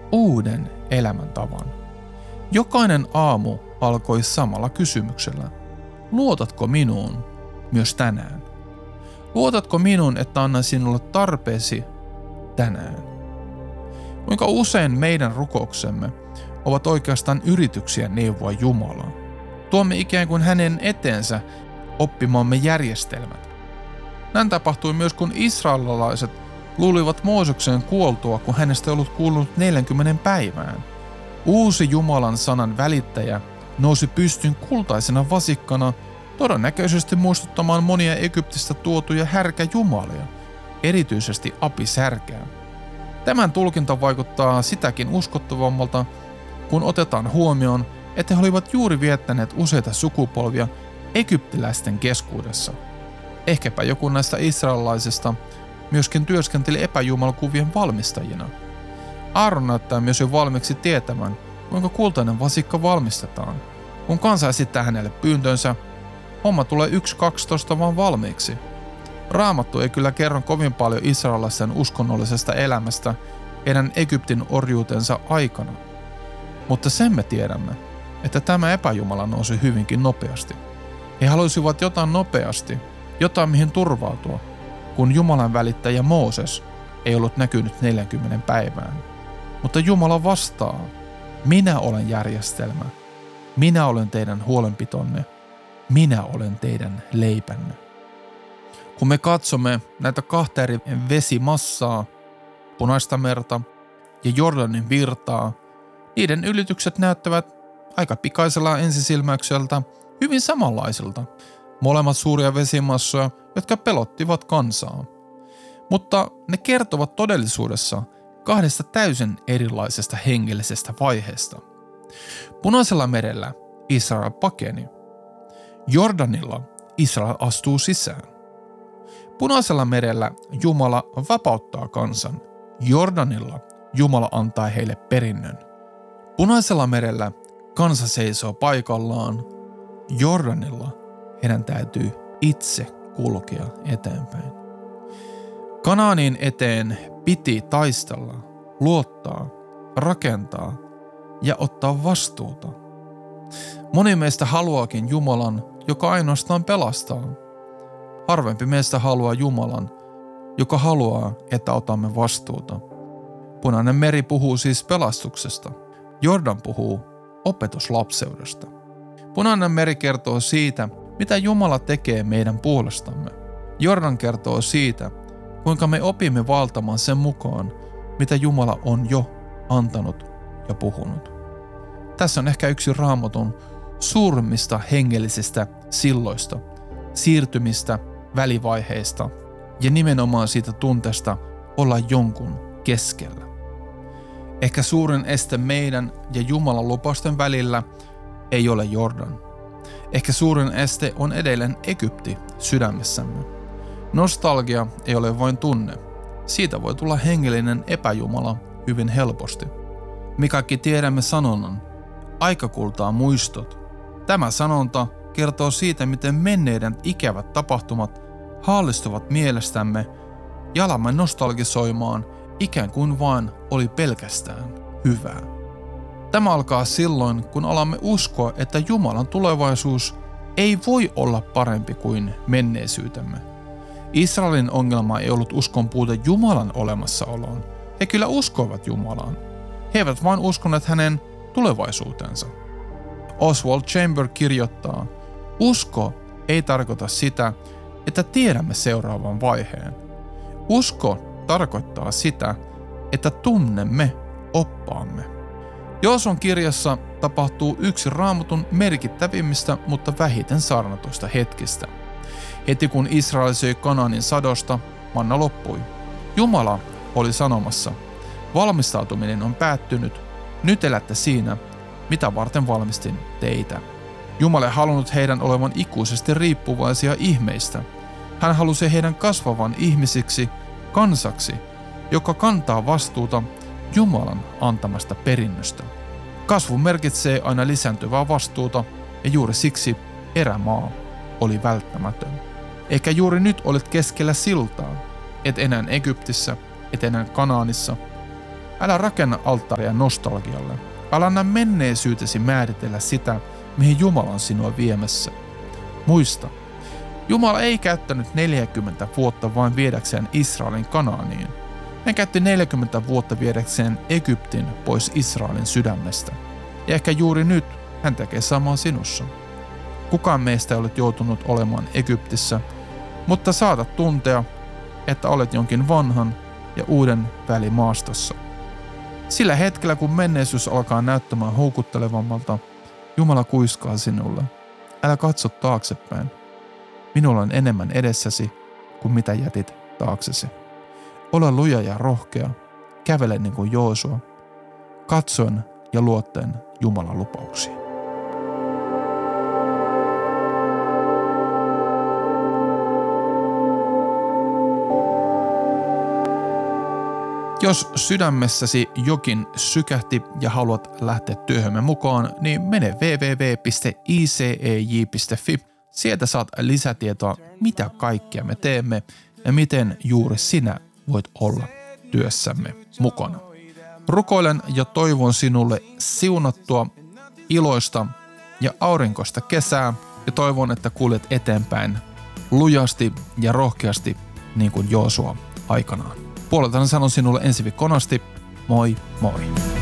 uuden elämäntavan. Jokainen aamu alkoi samalla kysymyksellä. Luotatko minuun myös tänään? Luotatko minuun, että annan sinulle tarpeesi tänään? Kuinka usein meidän rukouksemme ovat oikeastaan yrityksiä neuvoa Jumalaa? Tuomme ikään kuin hänen eteensä oppimamme järjestelmät. Näin tapahtui myös, kun israelilaiset luulivat Mooseksen kuoltua, kun hänestä ei ollut kuulunut 40 päivään. Uusi Jumalan sanan välittäjä nousi pystyyn kultaisena vasikkana, todennäköisesti muistuttamaan monia Egyptistä tuotuja härkäjumalia, erityisesti Apis-härkää. Tämän tulkinta vaikuttaa sitäkin uskottavammalta, kun otetaan huomioon, että he olivat juuri viettäneet useita sukupolvia egyptiläisten keskuudessa. Ehkäpä joku näistä israelilaisista myöskin työskenteli epäjumalakuvien valmistajina. Aaron näyttää myös jo valmiiksi tietämään, kuinka kultainen vasikka valmistetaan. Kun kansa esittää hänelle pyyntönsä, homma tulee 1.12 vaan valmiiksi. Raamattu ei kyllä kerro kovin paljon israelilaisten uskonnollisesta elämästä heidän Egyptin orjuutensa aikana. Mutta sen me tiedämme, että tämä epäjumala nousi hyvinkin nopeasti. He halusivat jotain nopeasti, jotain mihin turvautua, kun Jumalan välittäjä Mooses ei ollut näkynyt 40 päivään. Mutta Jumala vastaa, minä olen järjestelmä, minä olen teidän huolenpitonne, minä olen teidän leipänne. Kun me katsomme näitä kahta eri vesimassaa, Punaista merta ja Jordanin virtaa, niiden ylitykset näyttävät aika pikaisella ensisilmäykseltä hyvin samanlaisilta. Molemmat suuria vesimassoja, jotka pelottivat kansaa. Mutta ne kertovat todellisuudessa kahdesta täysin erilaisesta hengellisestä vaiheesta. Punaisella merellä Israel pakeni. Jordanilla Israel astuu sisään. Punaisella merellä Jumala vapauttaa kansan. Jordanilla Jumala antaa heille perinnön. Punaisella merellä kansa seisoo paikallaan. Jordanilla heidän täytyy itse kulkea eteenpäin. Kanaanin eteen piti taistella, luottaa, rakentaa ja ottaa vastuuta. Moni meistä haluaakin Jumalan, joka ainoastaan pelastaa. Harvempi meistä haluaa Jumalan, joka haluaa, että otamme vastuuta. Punainen meri puhuu siis pelastuksesta. Jordan puhuu opetuslapseudesta. Punainen meri kertoo siitä, mitä Jumala tekee meidän puolestamme. Jordan kertoo siitä, kuinka me opimme valtamaan sen mukaan, mitä Jumala on jo antanut ja puhunut. Tässä on ehkä yksi Raamatun suurimmista hengellisistä silloista, siirtymistä, välivaiheista ja nimenomaan siitä tunteesta olla jonkun keskellä. Ehkä suurin este meidän ja Jumalan lupausten välillä ei ole Jordan. Ehkä suurin este on edelleen Egypti sydämessämme. Nostalgia ei ole vain tunne. Siitä voi tulla hengellinen epäjumala hyvin helposti. Me kaikki tiedämme sanonnan, aika kultaa muistot. Tämä sanonta kertoo siitä, miten menneiden ikävät tapahtumat haallistuvat mielestämme ja alamme nostalgisoimaan ikään kuin vain oli pelkästään hyvää. Tämä alkaa silloin, kun alamme uskoa, että Jumalan tulevaisuus ei voi olla parempi kuin menneisyytemme. Israelin ongelma ei ollut uskon puute Jumalan olemassaoloon. He kyllä uskoivat Jumalaan. He eivät vain uskoneet hänen tulevaisuutensa. Oswald Chambers kirjoittaa, usko ei tarkoita sitä, että tiedämme seuraavan vaiheen. Usko tarkoittaa sitä, että tunnemme oppaamme. Joosuan kirjassa tapahtuu yksi Raamatun merkittävimmistä, mutta vähiten saarnatuista hetkistä. Heti kun Israel söi Kanaanin sadosta, manna loppui. Jumala oli sanomassa, valmistautuminen on päättynyt, nyt elätte siinä, mitä varten valmistin teitä. Jumala ei halunnut heidän olevan ikuisesti riippuvaisia ihmeistä. Hän halusi heidän kasvavan ihmisiksi, kansaksi, joka kantaa vastuuta Jumalan antamasta perinnöstä. Kasvu merkitsee aina lisääntyvää vastuuta ja juuri siksi erämaa oli välttämätön. Eikä juuri nyt olet keskellä siltaa, et enää Egyptissä, et enää Kanaanissa, Älä rakenna alttaria nostalgialle. Älä anna menneisyytesi määritellä sitä, mihin Jumala on sinua viemässä. Muista, Jumala ei käyttänyt 40 vuotta vain viedäkseen Israelin Kanaaniin. Hän käytti 40 vuotta viedäkseen Egyptin pois Israelin sydämestä. Ja ehkä juuri nyt hän tekee samaa sinussa. Kukaan meistä ei ole joutunut olemaan Egyptissä, mutta saatat tuntea, että olet jonkin vanhan ja uuden välimaastossa. Sillä hetkellä, kun menneisyys alkaa näyttämään houkuttelevammalta, Jumala kuiskaa sinulle. Älä katso taaksepäin. Minulla on enemmän edessäsi kuin mitä jätit taaksesi. Ole luja ja rohkea. Kävele niin kuin Joosua. Katsoen ja luottaen Jumalan lupauksiin. Jos sydämessäsi jokin sykähti ja haluat lähteä työhömme mukaan, niin mene www.icej.fi. Sieltä saat lisätietoa, mitä kaikkea me teemme ja miten juuri sinä voit olla työssämme mukana. Rukoilen ja toivon sinulle siunattua, iloista ja aurinkoista kesää ja toivon, että kuljet eteenpäin lujasti ja rohkeasti niin kuin Joosua aikanaan. Puoleltani sanon sinulle ensi viikkoon asti. Moi moi!